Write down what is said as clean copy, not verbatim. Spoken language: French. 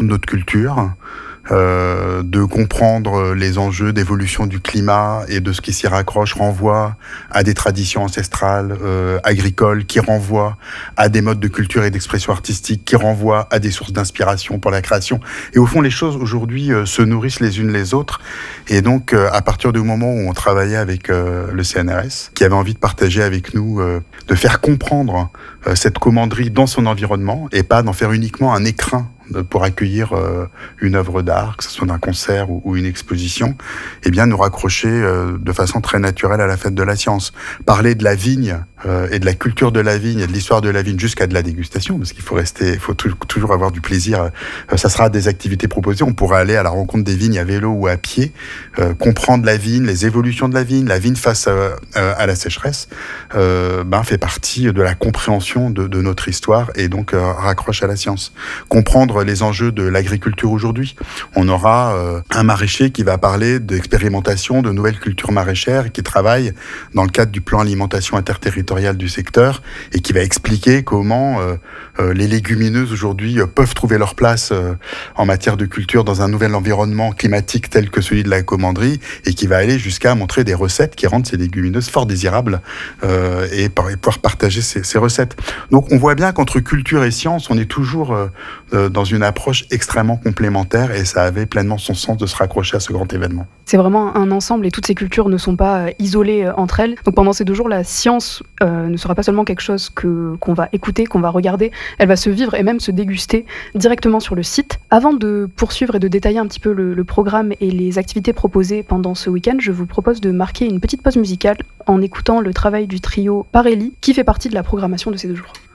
de notre culture, de comprendre les enjeux d'évolution du climat et de ce qui s'y raccroche, renvoie à des traditions ancestrales agricoles, qui renvoient à des modes de culture et d'expression artistique, qui renvoient à des sources d'inspiration pour la création. Et au fond, les choses aujourd'hui se nourrissent les unes les autres. Et donc, à partir du moment où on travaillait avec le CNRS, qui avait envie de partager avec nous, de faire comprendre cette commanderie dans son environnement et pas d'en faire uniquement un écrin pour accueillir une œuvre d'art, que ce soit un concert ou une exposition, eh bien nous raccrocher de façon très naturelle à la fête de la science. Parler de la vigne et de la culture de la vigne et de l'histoire de la vigne jusqu'à de la dégustation, parce qu'il faut toujours avoir du plaisir. Ça sera des activités proposées. On pourra aller à la rencontre des vignes à vélo ou à pied, comprendre la vigne, les évolutions de la vigne face à la sécheresse, fait partie de la compréhension de notre histoire et donc raccroche à la science. Comprendre les enjeux de l'agriculture aujourd'hui. On aura un maraîcher qui va parler d'expérimentation de nouvelles cultures maraîchères et qui travaille dans le cadre du plan alimentation interterritorial du secteur et qui va expliquer comment les légumineuses aujourd'hui peuvent trouver leur place en matière de culture dans un nouvel environnement climatique tel que celui de la commanderie et qui va aller jusqu'à montrer des recettes qui rendent ces légumineuses fort désirables et pouvoir partager ces recettes. Donc on voit bien qu'entre culture et science, on est toujours dans une approche extrêmement complémentaire et ça avait pleinement son sens de se raccrocher à ce grand événement. C'est vraiment un ensemble et toutes ces cultures ne sont pas isolées entre elles. Donc pendant ces 2 jours, la science ne sera pas seulement quelque chose qu'on va écouter, qu'on va regarder, elle va se vivre et même se déguster directement sur le site. Avant de poursuivre et de détailler un petit peu le programme et les activités proposées pendant ce week-end, je vous propose de marquer une petite pause musicale en écoutant le travail du trio Parelli qui fait partie de la programmation de ces 2 jours.